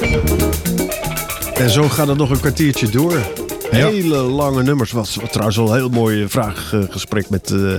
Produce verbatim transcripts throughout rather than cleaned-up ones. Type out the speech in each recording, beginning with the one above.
En zo gaat het nog een kwartiertje door. Hele ja. lange nummers. Was, was trouwens wel een heel mooi vraaggesprek met uh,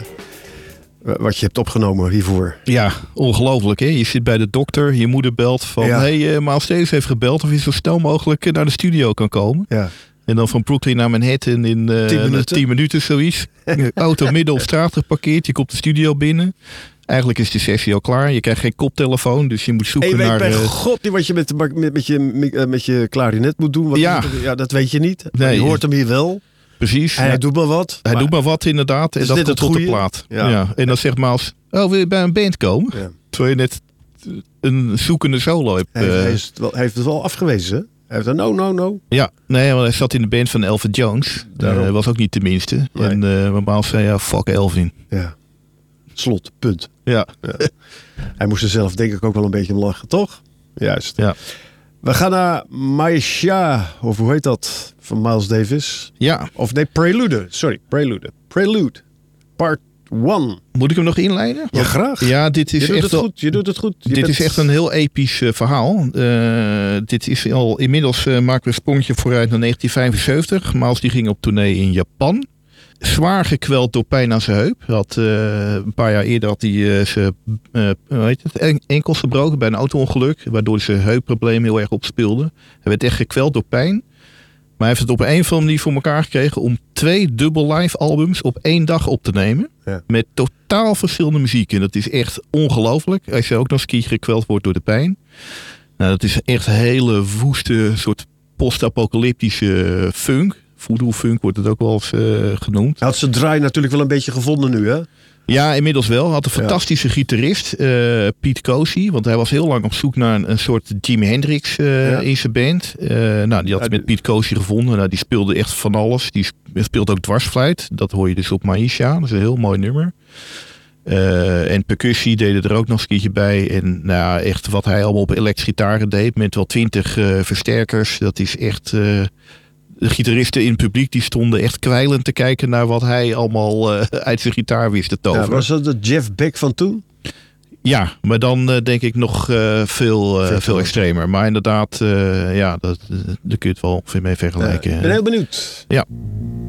wat je hebt opgenomen hiervoor. Ja, ongelooflijk hè. Je zit bij de dokter, je moeder belt van... Ja. Hé, hey, uh, Miles Davis heeft gebeld of je zo snel mogelijk naar de studio kan komen. Ja. En dan van Brooklyn naar Manhattan in uh, tien minuten, tien minuten zoiets. Auto midden op straat geparkeerd, je komt de studio binnen. Eigenlijk is de sessie al klaar. Je krijgt geen koptelefoon, dus je moet zoeken naar... En je naar... weet bij uh, god niet wat je met, met, met, je, met je klarinet moet doen. Wat ja. Je, ja, dat weet je niet. Nee, je hoort hem hier wel. Precies. Hij ja. doet maar wat. Hij maar, doet maar wat inderdaad. En dat komt tot de plaat. Ja. Ja. En dan zegt Miles, oh, wil je bij een band komen? Ja. Terwijl je net een zoekende solo hebt. Hij, uh, hij, is het wel, hij heeft het wel afgewezen, hè? Hij heeft een no, no, no. Ja, nee, want hij zat in de band van Elvin Jones. Dat uh, was ook niet de minste. Nee. En uh, Miles zei, ja, fuck Elvin. Ja. Slot, punt. Ja. ja. Hij moest er zelf denk ik ook wel een beetje om lachen, toch? Juist. Ja. We gaan naar Maisha, of hoe heet dat, van Miles Davis. Ja. Of nee, Prelude. Sorry, Prelude. Prelude. Part one. Moet ik hem nog inleiden? Ja, graag. Ja, dit is je doet echt het goed. Je doet het goed. Je dit bent... is echt een heel episch uh, verhaal. Uh, dit is al inmiddels uh, maken we een sprongje vooruit naar negentien vijfenzeventig. Miles die ging op tournee in Japan. Zwaar gekweld door pijn aan zijn heup. Had, uh, een paar jaar eerder had hij uh, zijn uh, hoe heet het, en- enkels gebroken bij een auto-ongeluk. Waardoor zijn heupprobleem heel erg opspeelde. Hij werd echt gekweld door pijn. Maar hij heeft het op een of andere manier voor elkaar gekregen om twee dubbel live albums op één dag op te nemen. Ja. Met totaal verschillende muziek. En dat is echt ongelooflijk. Als je ook nog eens een keer gekweld wordt door de pijn. Nou, dat is echt een hele woeste soort post-apocalyptische funk. Voodoo funk wordt het ook wel eens uh, genoemd. Hij had zijn draai natuurlijk wel een beetje gevonden nu, hè? Ja, inmiddels wel. Hij had een fantastische ja. gitarist, uh, Pete Cozy. Want hij was heel lang op zoek naar een, een soort Jimi Hendrix uh, ja. in zijn band. Uh, nou, die had ja, met Pete Cozy gevonden. Nou, die speelde echt van alles. Die speelt ook dwarsfluit. Dat hoor je dus op Maisha. Dat is een heel mooi nummer. Uh, en percussie deden er ook nog eens een keertje bij. En nou, echt wat hij allemaal op elektrische gitaren deed. Met wel twintig uh, versterkers. Dat is echt... Uh, De gitaristen in het publiek die stonden echt kwijlend te kijken naar wat hij allemaal uh, uit zijn gitaar wist te toveren. Ja, was dat de Jeff Beck van toen? Ja, maar dan uh, denk ik nog uh, veel, uh, veel extremer. Maar inderdaad, uh, ja, dat, uh, daar kun je het wel veel mee vergelijken. Ik ben heel benieuwd. Ja.